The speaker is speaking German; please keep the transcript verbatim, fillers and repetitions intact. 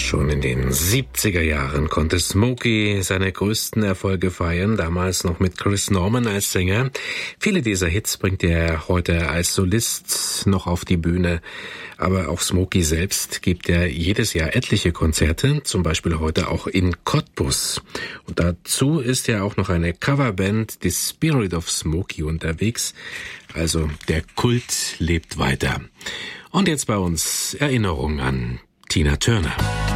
Schon in den siebziger Jahren konnte Smokey seine größten Erfolge feiern, damals noch mit Chris Norman als Sänger. Viele dieser Hits bringt er heute als Solist noch auf die Bühne. Aber auch Smokey selbst gibt er jedes Jahr etliche Konzerte, zum Beispiel heute auch in Cottbus. Und dazu ist ja auch noch eine Coverband, die Spirit of Smokey, unterwegs. Also der Kult lebt weiter. Und jetzt bei uns Erinnerung an Tina Turner.